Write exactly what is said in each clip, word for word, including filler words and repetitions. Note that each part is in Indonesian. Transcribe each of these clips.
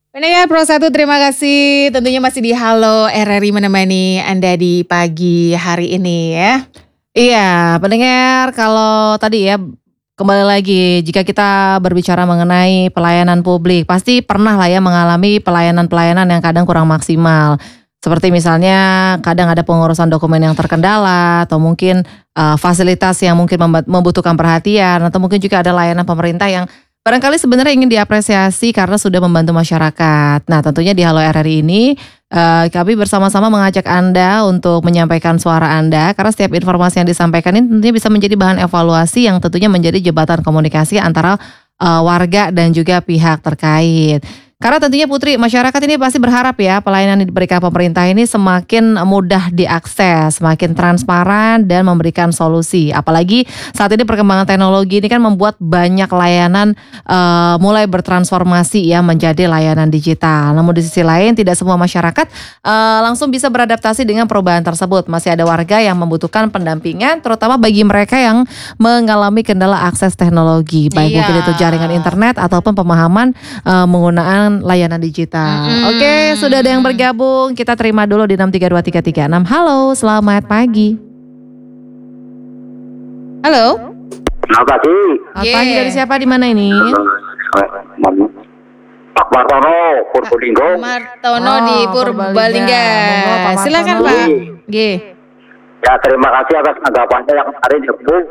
Pendengar Pro satu, terima kasih. Tentunya masih di Halo R R I menemani Anda di pagi hari ini ya. Iya, pendengar, kalau tadi ya kembali lagi, jika kita berbicara mengenai pelayanan publik, pasti pernah lah ya mengalami pelayanan-pelayanan yang kadang kurang maksimal. Seperti misalnya kadang ada pengurusan dokumen yang terkendala, atau mungkin uh, fasilitas yang mungkin membutuhkan perhatian, atau mungkin juga ada layanan pemerintah yang barangkali sebenarnya ingin diapresiasi karena sudah membantu masyarakat. Nah, tentunya di Halo R R I ini uh, kami bersama-sama mengajak Anda untuk menyampaikan suara Anda, karena setiap informasi yang disampaikan ini tentunya bisa menjadi bahan evaluasi yang tentunya menjadi jembatan komunikasi antara uh, warga dan juga pihak terkait. Karena tentunya Putri, masyarakat ini pasti berharap ya pelayanan yang diberikan pemerintah ini semakin mudah diakses, semakin transparan dan memberikan solusi. Apalagi saat ini perkembangan teknologi ini kan membuat banyak layanan uh, mulai bertransformasi ya menjadi layanan digital. Namun di sisi lain tidak semua masyarakat uh, langsung bisa beradaptasi dengan perubahan tersebut. Masih ada warga yang membutuhkan pendampingan, terutama bagi mereka yang mengalami kendala akses teknologi, baik Iya. mungkin itu jaringan internet ataupun pemahaman uh, menggunakan layanan digital. Mm-hmm. Oke, sudah ada yang bergabung. Kita terima dulu di enam tiga dua tiga tiga enam. Halo, selamat pagi. Halo. Selamat pagi. Selamat Yeah. pagi, dari siapa, di mana ini? Pak Martono, Purbalingga. Martono Oh, di Purbalingga. Purbalingga. Monggo, Pak Silakan Martono. Pak. G. Ya, terima kasih atas tanggapannya yang kemarin ya Bu.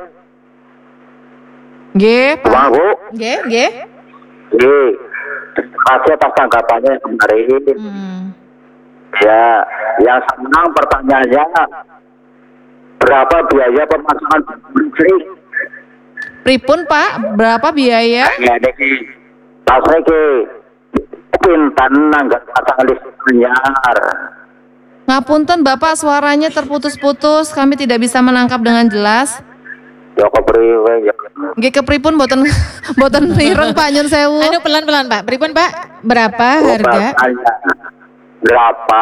G, Pak. Bang Bu. G, G. Jadi, terima kasih atas tanggapannya yang kemarin. Hmm. Ya, yang senang pertanyaannya, berapa biaya pemasangan listrik? Pripun Pak, berapa biaya? Ya, ini pas lagi pintan nanggat pasang listrik anyar. Ngapunten Bapak, suaranya terputus-putus, kami tidak bisa menangkap dengan jelas. Ya kepriwe ya. Nggih kepripun boten boten mireng Pak, nyun sewu. Anu pelan-pelan Pak. Pripun Pak? Berapa harga? Bertanya, berapa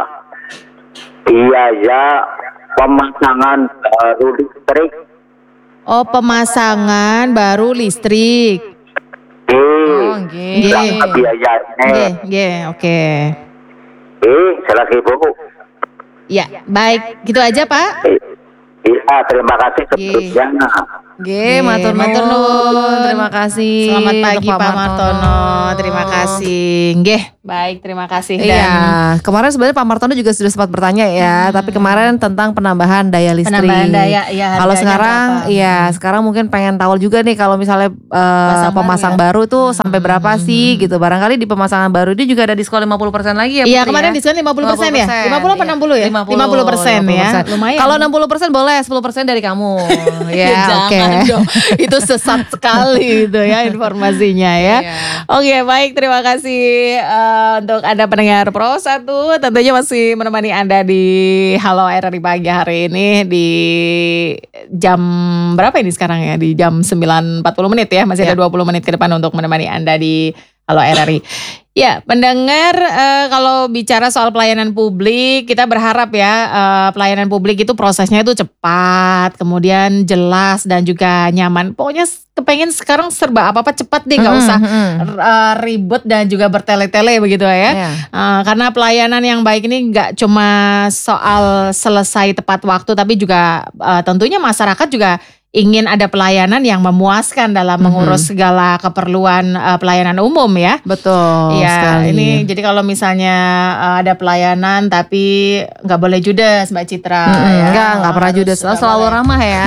biaya pemasangan baru listrik? Oh, pemasangan baru listrik. Eh, Oh, nggih. berapa biayanya? G, G, oke. Eh, jelas Ibu. Ya, baik. Gitu aja Pak. Eh, Iya, terima kasih sebelumnya. Nggih, Nggih, matur matur nuwun. nuwun. Terima kasih. Selamat untuk pagi Pak Martono. Terima kasih. Nggih, baik, terima kasih. Dan Iya, kemarin sebenarnya Pak Martono juga sudah sempat bertanya ya, tapi kemarin tentang penambahan daya listrik. Penambahan daya, ya, Kalau harganya sekarang, berapa? iya, sekarang mungkin pengen tahu juga nih kalau misalnya eh, Pasang baru pemasang ya? baru tuh sampai berapa sih gitu. Barangkali di pemasangan baru ini juga ada diskon lima puluh persen lagi ya. Iya, Putri, kemarin ya? diskon lima puluh persen ya? lima puluh apa enam puluh ya? lima puluh persen ya. Lumayan. Kalau enam puluh persen boleh, sepuluh persen dari kamu. Ya, oke. Jangan dong. Itu sesat sekali itu ya informasinya ya. Iya. Oke, baik, terima kasih eh, untuk Anda pendengar Pro satu, tentunya masih menemani Anda di Halo R R I pagi hari ini di jam berapa ini sekarang ya? Di jam sembilan empat puluh menit ya. Masih ada Ya. dua puluh menit ke depan untuk menemani Anda di Halo R R I. Ya, pendengar, eh, kalau bicara soal pelayanan publik, kita berharap ya eh, pelayanan publik itu prosesnya itu cepat, kemudian jelas dan juga nyaman. Pokoknya s- kepengen sekarang serba apa-apa cepat deh, nggak Mm-mm, usah mm-mm. r- eh, ribet dan juga bertele-tele begitu ya. Iya. Eh, karena pelayanan yang baik ini nggak cuma soal selesai tepat waktu, tapi juga eh, tentunya masyarakat juga ingin ada pelayanan yang memuaskan dalam mengurus segala keperluan eh, pelayanan umum ya. Betul Iya, sekali. ini jadi kalau misalnya uh, ada pelayanan tapi nggak boleh judes Mbak Citra. Mm-mm, ya. enggak, enggak pernah Harus judes, nggak selalu boleh. ramah ya.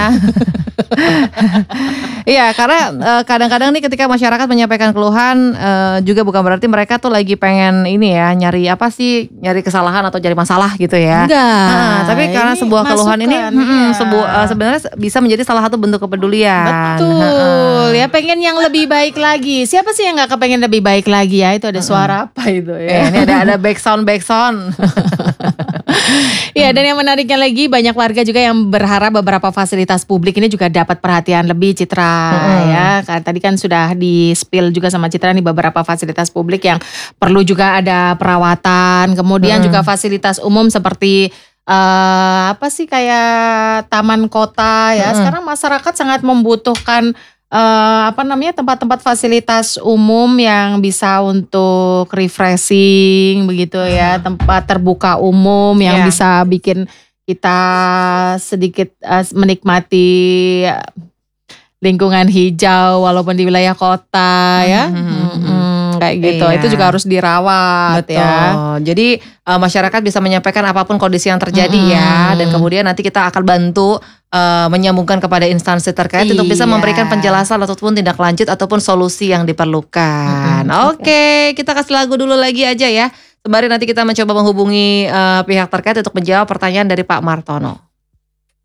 Iya, karena eh, kadang-kadang nih ketika masyarakat menyampaikan keluhan eh, juga bukan berarti mereka tuh lagi pengen ini ya, nyari apa sih, nyari kesalahan atau nyari masalah gitu ya. Enggak. Nah, tapi karena Ini sebuah keluhan ini masukan, mm-mm, iya. sebu- eh, sebenarnya bisa menjadi salah satu bentuk kepedulian. Betul, ya pengen yang lebih baik lagi. Siapa sih yang nggak kepengen lebih baik lagi ya? Itu ada suara apa itu Eh, ya? ini ada ada back sound back sound. Ya, dan yang menariknya lagi banyak warga juga yang berharap beberapa fasilitas publik ini juga dapat perhatian lebih, Citra. Ya, kan tadi kan sudah di spill juga sama Citra nih beberapa fasilitas publik yang perlu juga ada perawatan, kemudian juga fasilitas umum seperti eh apa sih kayak taman kota ya. Sekarang masyarakat sangat membutuhkan eh, apa namanya tempat-tempat fasilitas umum yang bisa untuk refreshing begitu ya, tempat terbuka umum yang Ya. bisa bikin kita sedikit eh, menikmati eh, lingkungan hijau walaupun di wilayah kota ya. Mhm, mhm, Mm-mm, kayak gitu. Iya. Itu juga harus dirawat Betul. ya. Jadi uh, masyarakat bisa menyampaikan apapun kondisi yang terjadi Mm-mm. ya, dan kemudian nanti kita akan bantu uh, menyambungkan kepada instansi terkait untuk bisa Iya. memberikan penjelasan ataupun tindak lanjut ataupun solusi yang diperlukan. Mm-mm. Oke, kita kasih lagu dulu lagi aja ya. Sembari nanti kita mencoba menghubungi uh, pihak terkait untuk menjawab pertanyaan dari Pak Martono.